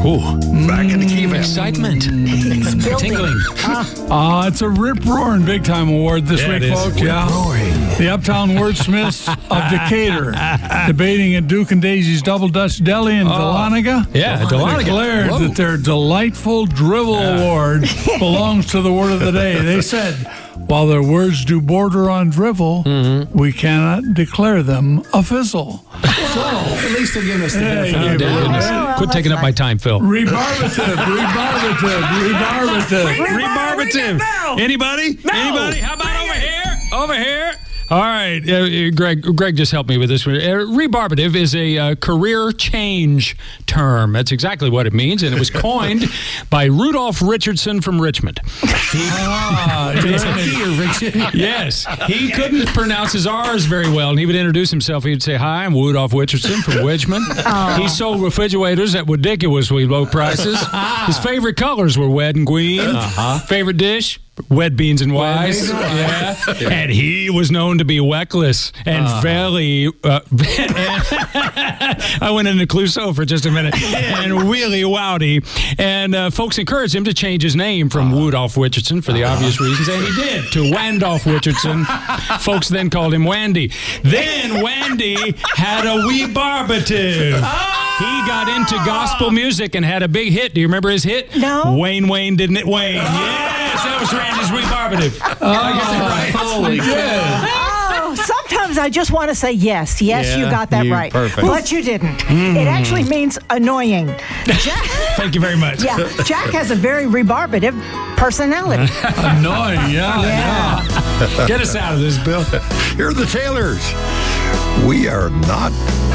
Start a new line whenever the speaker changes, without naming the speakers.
Back in the key man.
Excitement. Tingling.
It's a rip-roaring big-time award this week, folks. The Uptown Wordsmiths of Decatur debating at Duke and Daisy's Double Dutch Deli in Dahlonega. Declared that their delightful drivel award belongs to the word of the day. They said, while their words do border on drivel, we cannot declare them a fizzle.
At least they're giving us the
Quit taking up my time, Phil.
Rebarbative.
Anybody? No. Anybody? How about over here? Over here. All right, Greg just helped me with this one. Rebarbative is a career change term. That's exactly what it means, and it was coined by Rudolph Richardson from Richmond. Yes, he couldn't pronounce his R's very well, and he would introduce himself. He'd say, "Hi, I'm Rudolph Richardson from Richmond." He sold refrigerators at ridiculously low prices. His favorite colors were red and green. Favorite dish? Wet beans and rice. And he was known to be weckless and very I went into Clouseau for just a minute. And really wowdy. And folks encouraged him to change his name from Rudolph Richardson for the obvious reasons, and he did, to Wandolph Richardson. Folks then called him Wandy. Then Wandy had a rebarbative. He got into gospel music and had a big hit. Do you remember his hit?
No.
Wayne, didn't it, Wayne? Yes, that was Randy's rebarbative. I got that right.
Holy cow.
Sometimes I just want to say yes. Yes, you got that right.
Perfect.
But you didn't. It actually means annoying.
Thank you very much.
Jack has a very rebarbative personality.
Annoying, yeah.
Get us out of this, Bill.
Here are the Taylors. We are not